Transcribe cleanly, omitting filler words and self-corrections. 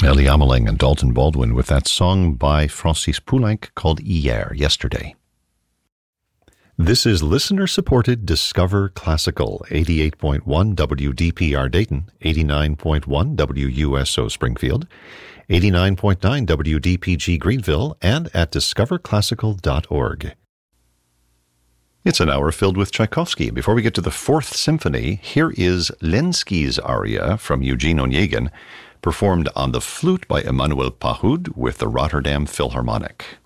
Ellie Ameling and Dalton Baldwin with that song by Francis Poulenc called Hier, Yesterday. This is listener-supported Discover Classical, 88.1 WDPR Dayton, 89.1 WUSO Springfield, 89.9 WDPG Greenville, and at discoverclassical.org. It's an hour filled with Tchaikovsky. Before we get to the Fourth Symphony, here is Lenski's aria from Eugene Onegin, performed on the flute by Emmanuel Pahud with the Rotterdam Philharmonic.